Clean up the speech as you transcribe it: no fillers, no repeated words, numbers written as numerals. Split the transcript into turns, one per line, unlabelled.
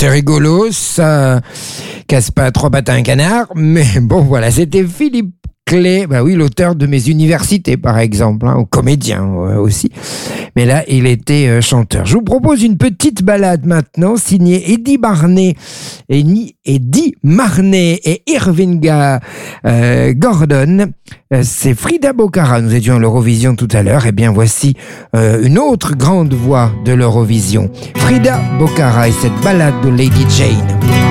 c'est rigolo, ça casse pas trois pattes à un canard, mais bon voilà, c'était Philippe Clay, bah oui, l'auteur de Mes Universités par exemple, ou comédien aussi, mais là il était chanteur. Je vous propose une petite balade maintenant, signée Eddie Marnay et Irvinga Gordon. C'est Frida Bocara, nous étions à l'Eurovision tout à l'heure, et bien voici une autre grande voix de l'Eurovision, Frida Bocara et cette balade de Lady Jane.